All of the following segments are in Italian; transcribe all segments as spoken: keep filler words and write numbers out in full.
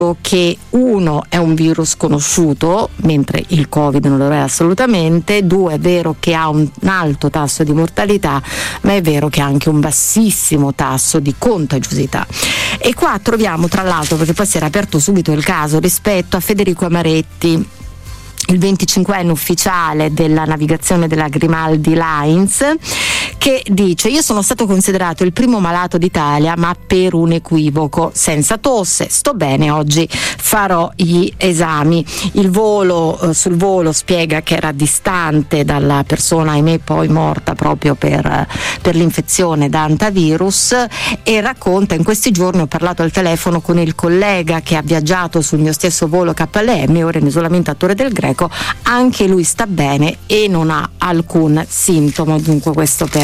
che uno è un virus conosciuto, mentre il Covid non lo è assolutamente. Due, è vero che ha un alto tasso di mortalità, ma è vero che ha anche un bassissimo tasso di contagiosità. E qua troviamo, tra l'altro, perché poi si era aperto subito il caso rispetto a Federico Amaretti, il venticinquenne ufficiale della navigazione della Grimaldi Lines, che dice: io sono stato considerato il primo malato d'Italia, ma per un equivoco, senza tosse, sto bene, oggi farò gli esami. Il volo, eh, sul volo spiega che era distante dalla persona, ahimè poi morta proprio per, per l'infezione da antivirus, e racconta: in questi giorni ho parlato al telefono con il collega che ha viaggiato sul mio stesso volo K L M, ora in isolamento a Torre del Greco, anche lui sta bene e non ha alcun sintomo. Dunque questo per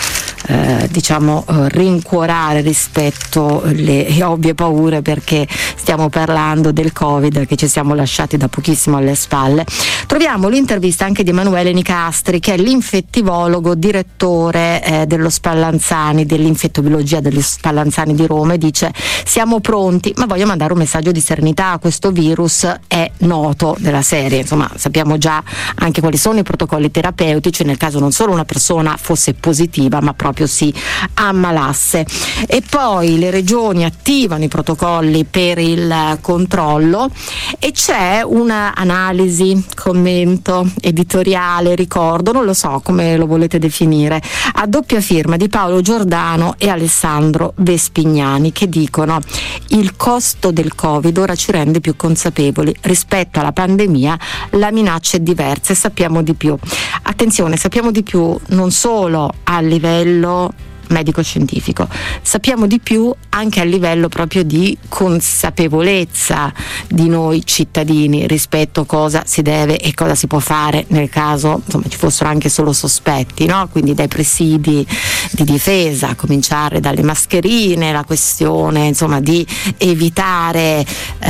Eh, diciamo eh, rincuorare rispetto alle ovvie paure, perché stiamo parlando del Covid che ci siamo lasciati da pochissimo alle spalle. Troviamo l'intervista anche di Emanuele Nicastri, che è l'infettivologo direttore eh, dello Spallanzani, dell'infettobiologia dello Spallanzani di Roma, e dice: siamo pronti, ma voglio mandare un messaggio di serenità, questo virus è noto della serie, insomma sappiamo già anche quali sono i protocolli terapeutici nel caso non solo una persona fosse positiva ma proprio si ammalasse. E poi le regioni attivano i protocolli per il controllo, e c'è una analisi, commento, editoriale, ricordo, non lo so come lo volete definire, a doppia firma di Paolo Giordano e Alessandro Vespignani, che dicono: il costo del Covid ora ci rende più consapevoli rispetto alla pandemia, la minaccia è diversa e sappiamo di più. Attenzione, sappiamo di più non solo a livello medico-scientifico, sappiamo di più anche a livello proprio di consapevolezza di noi cittadini rispetto a cosa si deve e cosa si può fare nel caso insomma ci fossero anche solo sospetti, no? Quindi dai presidi di difesa, a cominciare dalle mascherine, la questione insomma di evitare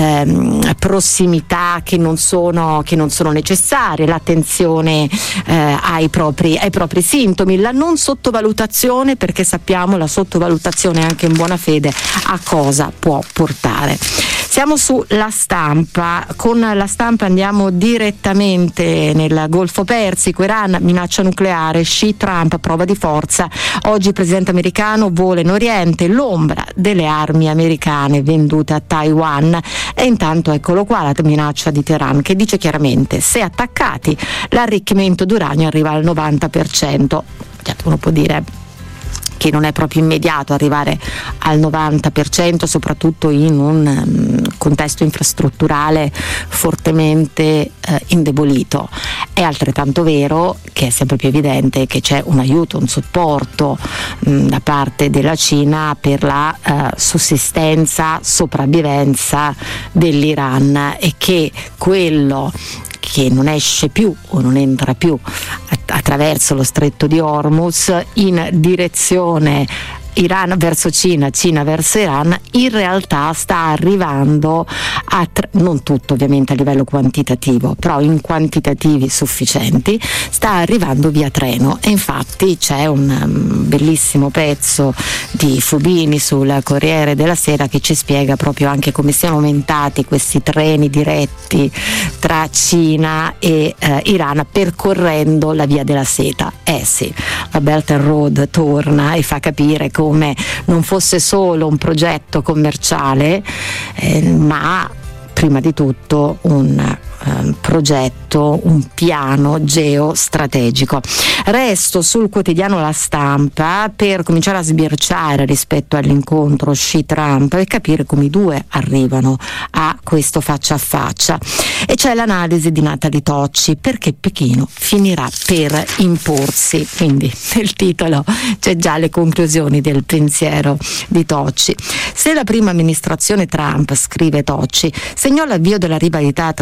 ehm, prossimità che non sono che non sono necessarie, l'attenzione eh, ai propri ai propri sintomi, la non sottovalutazione, perché sappiamo la sottovalutazione anche in buona fede a cosa può portare. Siamo sulla Stampa. Con la Stampa andiamo direttamente nel Golfo Persico. Iran minaccia nucleare, sci Trump prova di forza. Oggi il presidente americano vola in Oriente, l'ombra delle armi americane vendute a Taiwan. E intanto eccolo qua la minaccia di Teheran, che dice chiaramente: se attaccati l'arricchimento d'uranio arriva al novanta per cento. Certo, uno può dire che non è proprio immediato arrivare al novanta per cento, soprattutto in un um, contesto infrastrutturale fortemente eh, indebolito. È altrettanto vero che è sempre più evidente che c'è un aiuto, un supporto mh, da parte della Cina per la uh, sussistenza, sopravvivenza dell'Iran, e che quello che non esce più o non entra più attraverso lo stretto di Hormuz in direzione Iran verso Cina, Cina verso Iran, in realtà sta arrivando a tre, non tutto ovviamente a livello quantitativo, però in quantitativi sufficienti, sta arrivando via treno. E infatti c'è un um, bellissimo pezzo di Fubini sul Corriere della Sera che ci spiega proprio anche come siano aumentati questi treni diretti tra Cina e eh, Iran percorrendo la via della seta. Eh sì, la Belt and Road torna e fa capire come come non fosse solo un progetto commerciale, eh, ma prima di tutto un eh, progetto, un piano geostrategico. Resto sul quotidiano La Stampa per cominciare a sbirciare rispetto all'incontro Xi-Trump e capire come i due arrivano a questo faccia a faccia. E c'è l'analisi di Natali Tocci, perché Pechino finirà per imporsi. Quindi nel titolo c'è già le conclusioni del pensiero di Tocci. Se la prima amministrazione Trump, scrive Tocci, segnò l'avvio della rivalità tra Stati Uniti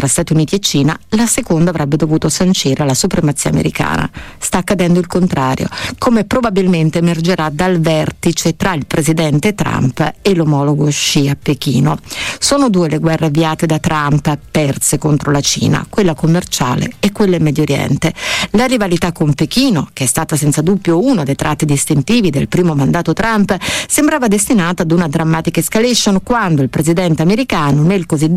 Uniti e Cina, la seconda avrebbe dovuto sancire la supremazia americana. Sta accadendo il contrario, come probabilmente emergerà dal vertice tra il presidente Trump e l'omologo Xi a Pechino. Sono due le guerre avviate da Trump, perse contro la Cina, quella commerciale e quella in Medio Oriente. La rivalità con Pechino, che è stata senza dubbio uno dei tratti distintivi del primo mandato Trump, sembrava destinata ad una drammatica escalation quando il presidente americano, nel cosiddetto